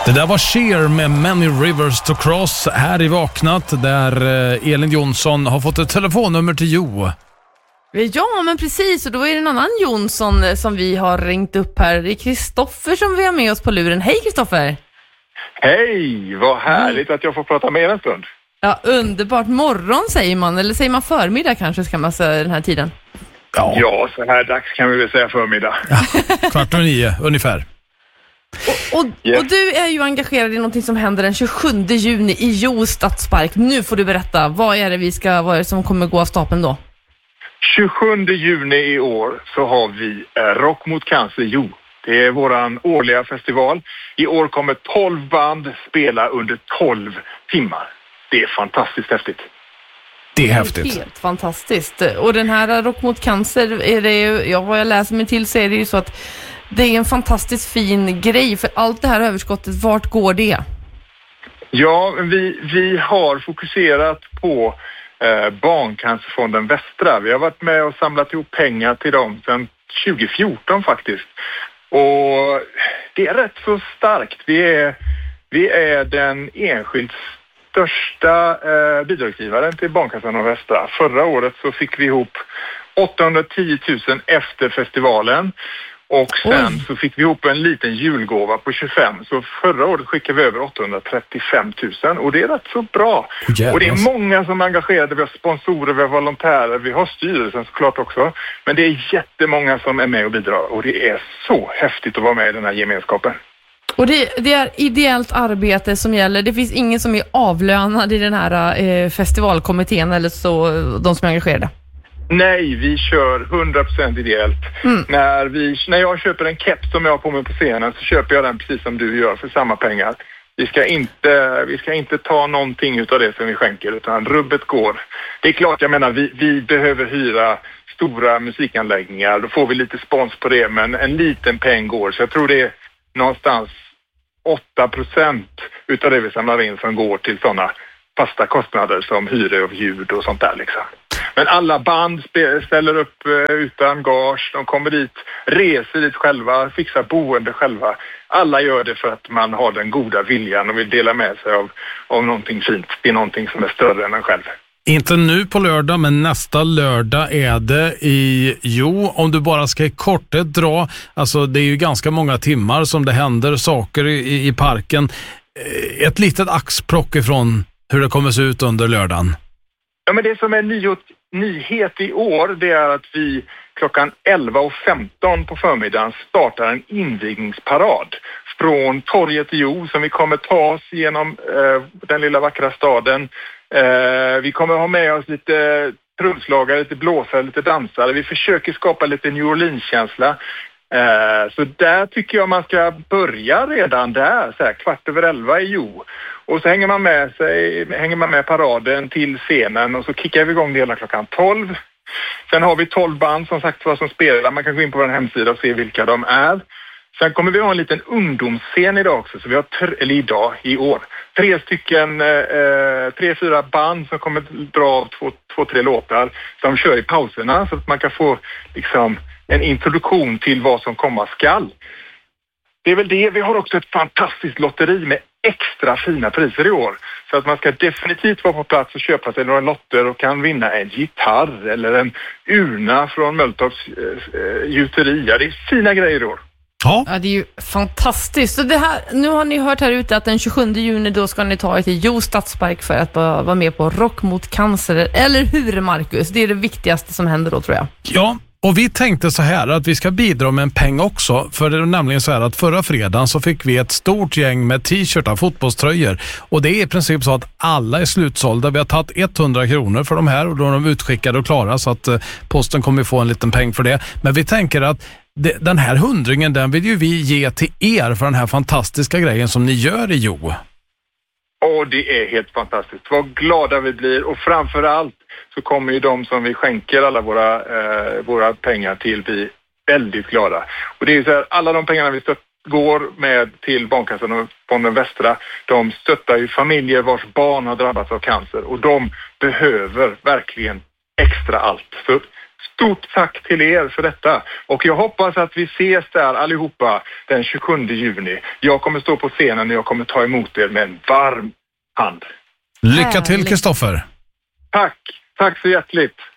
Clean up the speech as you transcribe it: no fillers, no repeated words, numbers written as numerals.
Det där var Cher med Many Rivers to Cross här i Vaknat, där Elin Jonsson har fått ett telefonnummer till Jo. Ja, men precis. Och då är det en annan Jonsson som vi har ringt upp här. Det är Kristoffer som vi har med oss på luren. Hej Kristoffer! Hej, vad härligt att jag får prata med er en stund. Ja, underbart. Morgon säger man, eller säger man förmiddag kanske ska man säga den här tiden? Ja, så här dags kan vi väl säga förmiddag. Ja, 8:45 ungefär. Och du är ju engagerad i någonting som händer den 27 juni i Jo Stadspark. Nu får du berätta, vad är det som kommer gå av stapeln då? 27 juni i år så har vi Rock mot cancer Jo. Det är våran årliga festival. I år kommer 12 band spela under 12 timmar. Det är fantastiskt häftigt. Det är häftigt. Helt fantastiskt. Och den här Rock mot cancer, är det ju, vad jag läser mig till så är det ju så att det är en fantastiskt fin grej. För allt det här överskottet, vart går det? Ja, vi har fokuserat på Barncancerfonden Västra. Vi har varit med och samlat ihop pengar till dem sedan 2014 faktiskt. Och det är rätt så starkt. Vi är den enskilt största bidragsgivaren till Barncancerfonden Västra. Förra året så fick vi ihop 810 000 efter festivalen. Och sen så fick vi ihop en liten julgåva på 25. Så förra året skickade vi över 835 000. Och det är rätt så bra. Och det är många som är engagerade. Vi har sponsorer, vi har volontärer, vi har styrelsen såklart också. Men det är jättemånga som är med och bidrar. Och det är så häftigt att vara med i den här gemenskapen. Och det är ideellt arbete som gäller. Det finns ingen som är avlönad i den här festivalkommittén eller så, de som är engagerade. Nej, vi kör 100% ideellt. När jag köper en keps som jag har på mig på scenen så köper jag den precis som du gör för samma pengar. Vi ska inte ta någonting utav det som vi skänker utan rubbet går. Det är klart, jag menar, vi behöver hyra stora musikanläggningar. Då får vi lite spons på det, men en liten peng går. Så jag tror det är någonstans 8% utav det vi samlar in som går till sådana fasta kostnader som hyra och ljud och sånt där liksom. Men alla band ställer upp utan gage, de kommer dit, reser dit själva, fixar boende själva. Alla gör det för att man har den goda viljan och vill dela med sig av någonting fint. Det är någonting som är större än en själv. Inte nu på lördag, men nästa lördag är det i Jo. Om du bara ska i korthet dra, alltså det är ju ganska många timmar som det händer saker i parken. Ett litet axplock ifrån hur det kommer se ut under lördagen. Ja, men det som är nyhet i år, det är att vi klockan 11:15 på förmiddagen startar en invigningsparad från torget i Jo som vi kommer ta oss genom den lilla vackra staden. Vi kommer ha med oss lite trumslagare, lite blåsare, lite dansare. Vi försöker skapa lite New Orleans-känsla. Så där tycker jag man ska börja redan där, så här 11:15 i Jo. Och så hänger man med paraden till scenen och så kickar vi igång det hela klockan 12. Sen har vi 12 band som sagt vad som spelar. Man kan gå in på vår hemsida och se vilka de är. Sen kommer vi ha en liten ungdomsscen idag också. Så vi har i år 3-4 band som kommer dra av 2-3 låtar som kör i pauserna så att man kan få liksom en introduktion till vad som komma skall. Det är väl det. Vi har också ett fantastiskt lotteri med extra fina priser i år. Så att man ska definitivt vara på plats och köpa sig några lotter och kan vinna en gitarr eller en urna från Möltorps gjuteria. Det är fina grejer i år. Ja, det är ju fantastiskt. Så det här, nu har ni hört här ute att den 27 juni då ska ni ta er till Jo Stadspark för att vara med på Rock mot cancer. Eller hur, Marcus? Det är det viktigaste som händer då, tror jag. Ja. Och vi tänkte så här att vi ska bidra med en peng också, för det är nämligen så här att förra fredagen så fick vi ett stort gäng med t-shirtar, fotbollströjor, och det är i princip så att alla är slutsålda. Vi har tagit 100 kronor för de här och då är de utskickade och klara, så att posten kommer få en liten peng för det. Men vi tänker att den här 100-ringen, den vill ju vi ge till er för den här fantastiska grejen som ni gör i Jo. Det är helt fantastiskt. Vad glada vi blir, och framförallt så kommer ju de som vi skänker alla våra pengar till bli väldigt glada. Och det är ju så här, alla de pengarna vi går med till Barncancerfonden Västra, de stöttar ju familjer vars barn har drabbats av cancer, och de behöver verkligen extra allt. Så Stort tack till er för detta. Och jag hoppas att vi ses där allihopa den 27 juni. Jag kommer stå på scenen och jag kommer ta emot er med en varm hand. Lycka till, Kristoffer. Tack så hjärtligt.